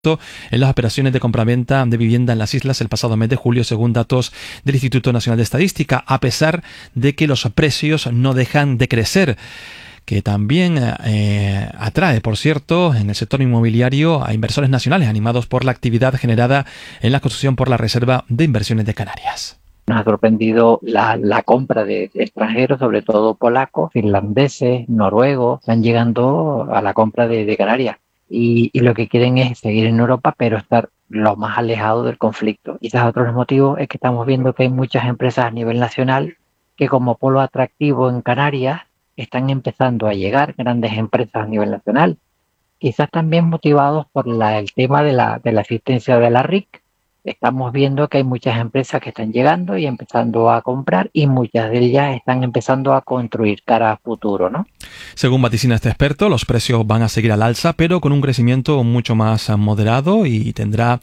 en las operaciones de compraventa de vivienda en las islas el pasado mes de julio, según datos del Instituto Nacional de Estadística, a pesar de que los precios no dejan de crecer, que también atrae, por cierto, en el sector inmobiliario a inversores nacionales animados por la actividad generada en la construcción por la Reserva de Inversiones de Canarias. Nos ha sorprendido la compra de extranjeros, sobre todo polacos, finlandeses, noruegos, están llegando a la compra de Canarias. Y lo que quieren es seguir en Europa, pero estar lo más alejado del conflicto. Y quizás otro de los motivos es que estamos viendo que hay muchas empresas a nivel nacional que, como polo atractivo en Canarias, están empezando a llegar grandes empresas a nivel nacional. Quizás también motivados por el tema de la asistencia de la RIC. Estamos viendo que hay muchas empresas que están llegando y empezando a comprar, y muchas de ellas están empezando a construir cara a futuro, ¿no? Según vaticina este experto, los precios van a seguir al alza, pero con un crecimiento mucho más moderado, y tendrá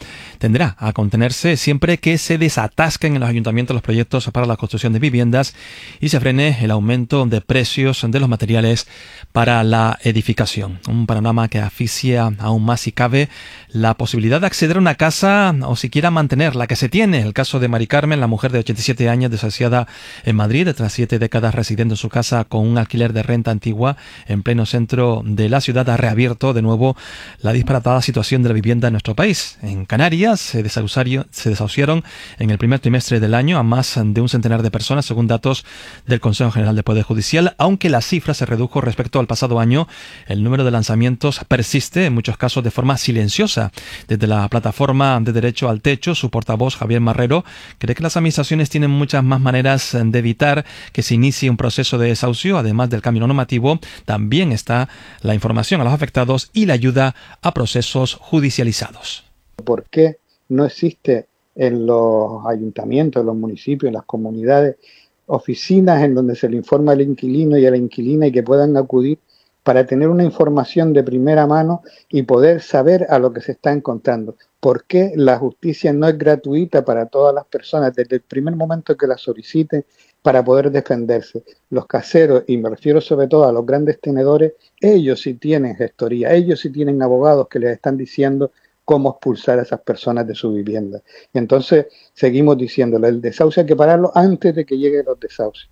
a contenerse siempre que se desatasquen en los ayuntamientos los proyectos para la construcción de viviendas y se frene el aumento de precios de los materiales para la edificación. Un panorama que asfixia aún más, si cabe, la posibilidad de acceder a una casa o siquiera mantener la que se tiene. El caso de Mari Carmen, la mujer de 87 años desahuciada en Madrid, tras 7 décadas residiendo en su casa con un alquiler de renta antigua en pleno centro de la ciudad, ha reabierto de nuevo la disparatada situación de la vivienda en nuestro país. En Canarias se desahuciaron en el primer trimestre del año a más de un centenar de personas, según datos del Consejo General del Poder Judicial. Aunque la cifra se redujo respecto al pasado año, el número de lanzamientos persiste, en muchos casos de forma silenciosa. Desde la plataforma de Derecho al Techo, su portavoz, Javier Marrero, cree que las administraciones tienen muchas más maneras de evitar que se inicie un proceso de desahucio. Además del cambio normativo, también está la información a los afectados y la ayuda a procesos judicializados. ¿Por qué no existe en los ayuntamientos, en los municipios, en las comunidades, oficinas en donde se le informa al inquilino y a la inquilina y que puedan acudir para tener una información de primera mano y poder saber a lo que se está encontrando? ¿Por qué la justicia no es gratuita para todas las personas desde el primer momento que la soliciten para poder defenderse? Los caseros, y me refiero sobre todo a los grandes tenedores, ellos sí tienen gestoría, ellos sí tienen abogados que les están diciendo cómo expulsar a esas personas de su vivienda. Y entonces seguimos diciéndole, el desahucio hay que pararlo antes de que lleguen los desahucios.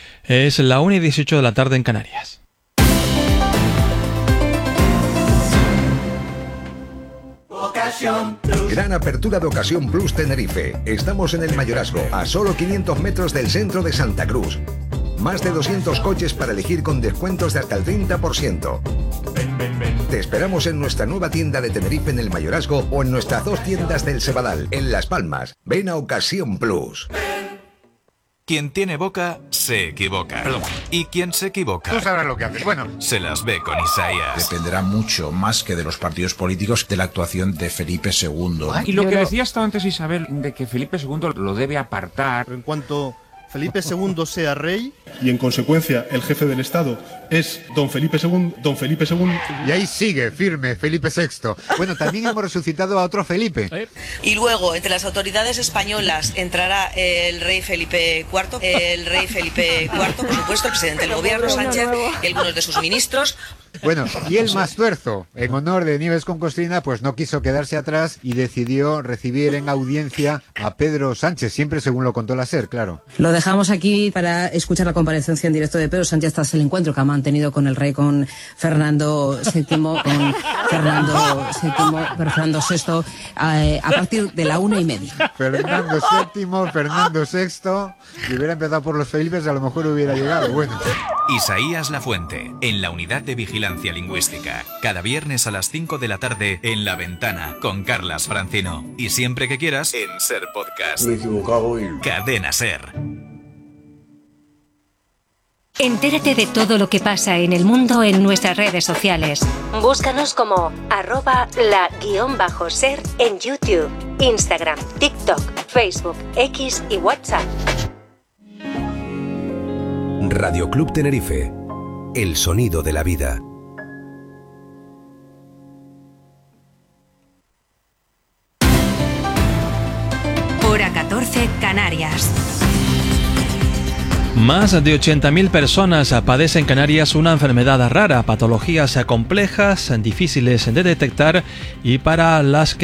Es la 1:18 de la tarde en Canarias. Gran apertura de Ocasión Plus Tenerife. Estamos en el Mayorazgo, a solo 500 metros del centro de Santa Cruz. Más de 200 coches para elegir con descuentos de hasta el 30%. Te esperamos en nuestra nueva tienda de Tenerife en el Mayorazgo o en nuestras 2 tiendas del Sebadal, en Las Palmas. Ven a Ocasión Plus. Quien tiene boca, se equivoca. Perdón. Y quien se equivoca... Tú sabrás lo que haces. Bueno, se las ve con Isaías. Dependerá mucho, más que de los partidos políticos, de la actuación de Felipe II. y lo que decía hasta antes Isabel, de que Felipe II lo debe apartar. En cuanto Felipe II sea rey, y en consecuencia el jefe del Estado es don Felipe II. Y ahí sigue firme Felipe VI. Bueno, también hemos resucitado a otro Felipe. Y luego, entre las autoridades españolas entrará el rey Felipe IV, por supuesto, el presidente del gobierno, Sánchez, y algunos de sus ministros. Bueno, y el más tuerzo, en honor de Nieves con Costrina, pues no quiso quedarse atrás y decidió recibir en audiencia a Pedro Sánchez, siempre según lo contó la SER, claro. Lo dejamos aquí para escuchar la comparecencia en directo de Pedro Sánchez tras el encuentro que ha mantenido con el rey, con Fernando VI, Fernando VI, a partir de la 1:30. Fernando VII, Fernando VI, si hubiera empezado por los Felipes a lo mejor hubiera llegado, bueno. Isaías Lafuente, en la Unidad de Vigilancia Lingüística. Cada viernes a las 5 de la tarde en La Ventana con Carlas Francino. Y siempre que quieras en Ser Podcast. Me he equivocado y... Cadena Ser. Entérate de todo lo que pasa en el mundo en nuestras redes sociales. Búscanos como @la_ser en YouTube, Instagram, TikTok, Facebook, X y WhatsApp. Radio Club Tenerife. El sonido de la vida. Hora 14, Canarias. Más de 80.000 personas padecen en Canarias una enfermedad rara, patologías complejas, difíciles de detectar y para las que